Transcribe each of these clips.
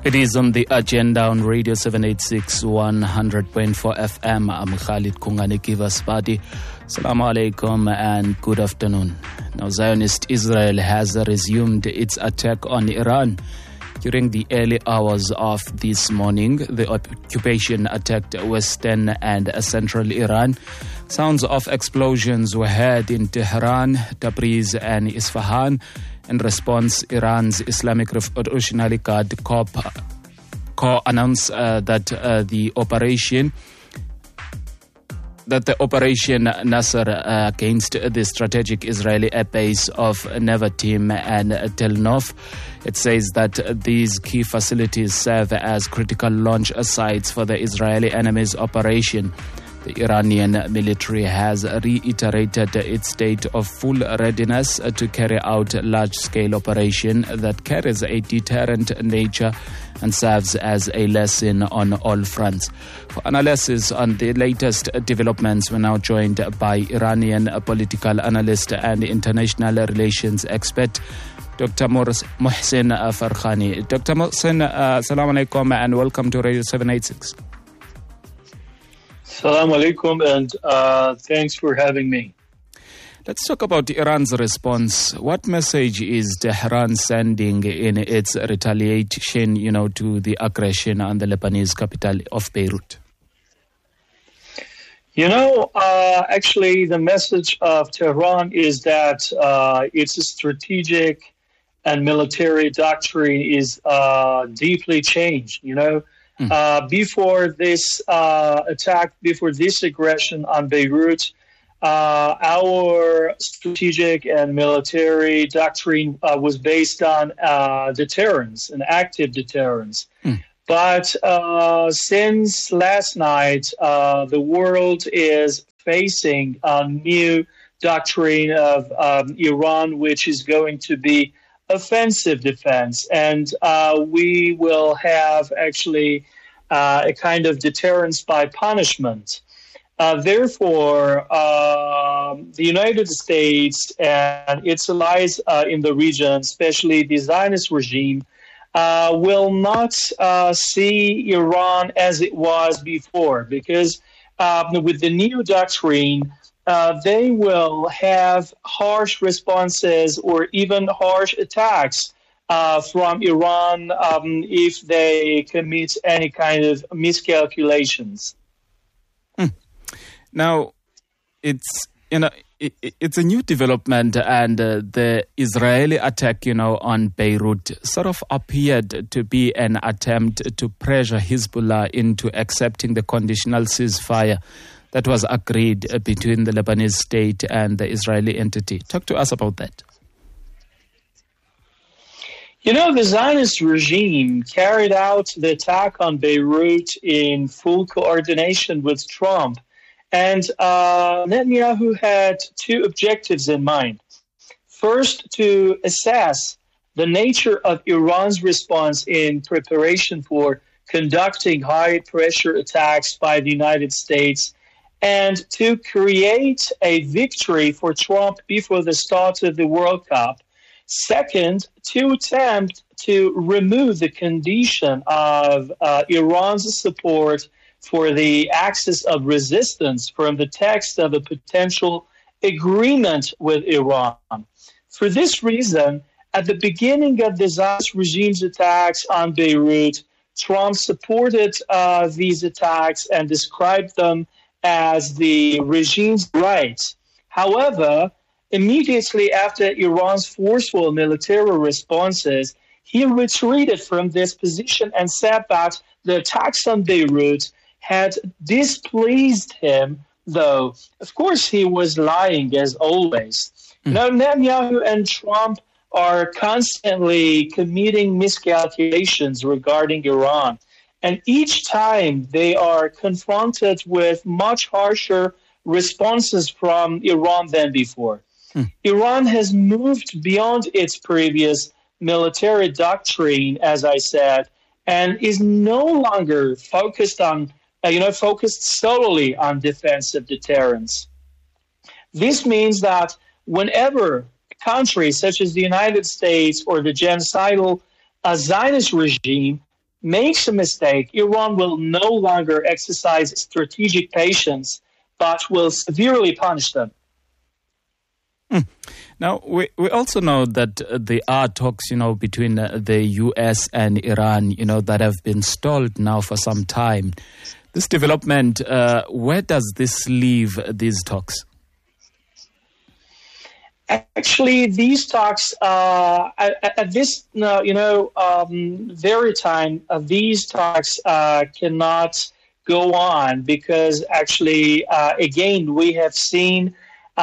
It is on the agenda on Radio 786 100.4 FM. I'm Khalid Kungani Kivasbadi. Assalamu alaikum and good afternoon. Now, Zionist Israel has resumed its attack on Iran. During the early hours of this morning, the occupation attacked western and central Iran. Sounds of explosions were heard in Tehran, Tabriz and Isfahan. In response, Iran's Islamic Revolutionary Guard Corps announced that the operation Nasser against the strategic Israeli airbase of Nevatim and Tel Nof. It says that these key facilities serve as critical launch sites for the Israeli enemy's operation. The Iranian military has reiterated its state of full readiness to carry out a large-scale operation that carries a deterrent nature and serves as a lesson on all fronts. For analysis on the latest developments, we're now joined by Iranian political analyst and international relations expert, Dr. Mohsen Farkhani. Dr. Mohsen, assalamu alaikum and welcome to Radio 786. Assalamu alaikum and thanks for having me. Let's talk about Iran's response. What message is Tehran sending in its retaliation, to the aggression on the Lebanese capital of Beirut? Actually, the message of Tehran is that its strategic and military doctrine is deeply changed, Before this attack, before this aggression on Beirut, our strategic and military doctrine was based on deterrence and active deterrence. But since last night, the world is facing a new doctrine of Iran, which is going to be offensive defense. And we will have actually a kind of deterrence by punishment. Therefore, the United States and its allies in the region, especially the Zionist regime, will not see Iran as it was before, because with the new doctrine, they will have harsh responses or even harsh attacks from Iran if they commit any kind of miscalculations. Now, it's a new development, and the Israeli attack, on Beirut sort of appeared to be an attempt to pressure Hezbollah into accepting the conditional ceasefire that was agreed between the Lebanese state and the Israeli entity. Talk to us about that. The Zionist regime carried out the attack on Beirut in full coordination with Trump. And Netanyahu had two objectives in mind. First, to assess the nature of Iran's response in preparation for conducting high-pressure attacks by the United States, and to create a victory for Trump before the start of the World Cup. Second, to attempt to remove the condition of Iran's support for the axis of resistance from the text of a potential agreement with Iran. For this reason, at the beginning of the Zionist regime's attacks on Beirut, Trump supported these attacks and described them as the regime's rights. However, immediately after Iran's forceful military responses, he retreated from this position and said that the attacks on Beirut had displeased him, though, of course, he was lying as always. Now, Netanyahu and Trump are constantly committing miscalculations regarding Iran. And each time they are confronted with much harsher responses from Iran than before. Iran has moved beyond its previous military doctrine, as I said, and is no longer focused solely on defensive deterrence. This means that whenever countries such as the United States or the genocidal Zionist regime makes a mistake, Iran will no longer exercise strategic patience, but will severely punish them. Now, we also know that there are talks, between the U.S. and Iran, that have been stalled now for some time. This development, where does this leave these talks? Actually, these talks, at this, very time, these talks cannot go on because actually, again, we have seen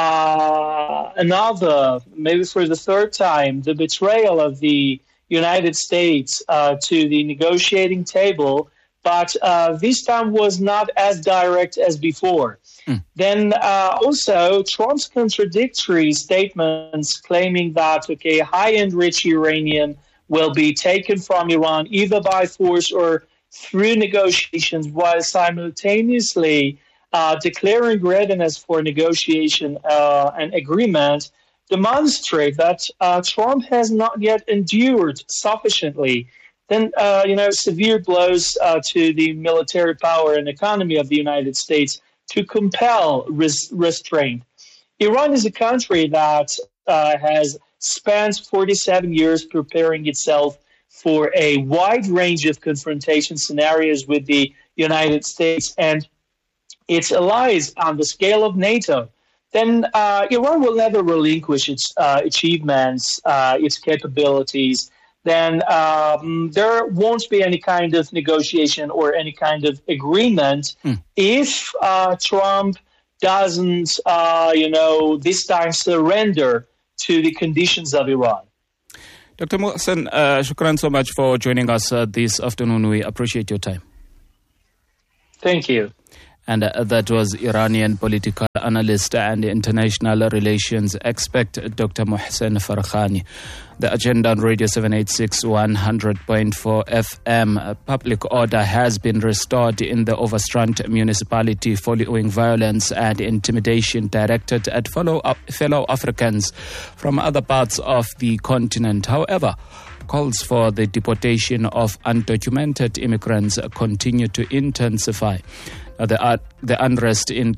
another, maybe for the third time, the betrayal of the United States to the negotiating table, but this time was not as direct as before. Then also Trump's contradictory statements claiming that, high enriched uranium will be taken from Iran either by force or through negotiations, while simultaneously declaring readiness for negotiation and agreement, demonstrate that Trump has not yet endured sufficiently. Then, severe blows to the military power and economy of the United States to compel restraint. Iran is a country that has spent 47 years preparing itself for a wide range of confrontation scenarios with the United States and its allies on the scale of NATO. Then Iran will never relinquish its achievements, its capabilities. Then there won't be any kind of negotiation or any kind of agreement if Trump doesn't, this time surrender to the conditions of Iran. Dr. Mohsen, shukran so much for joining us this afternoon. We appreciate your time. Thank you. And that was Iranian political analyst and international relations expert, Dr. Mohsen Farkhani. The agenda on Radio 786 100.4 FM. Public order has been restored in the Overstrand municipality following violence and intimidation directed at fellow Africans from other parts of the continent. However, calls for the deportation of undocumented immigrants continue to intensify. The unrest in